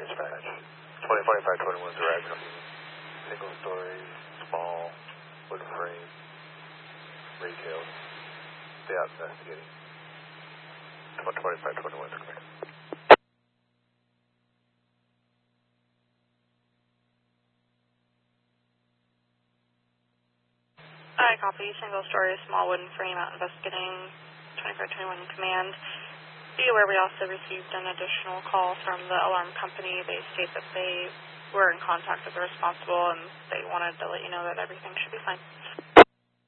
Dispatch. 2025-21 Direct. Single story, small, wood frame, retail. Stay out investigating. 25-21 to command. I copy. Single story, small wooden frame out investigating. 25-21 command. Be aware we also received an additional call from the alarm company. They state that they were in contact with the responsible and they wanted to let you know that everything should be fine.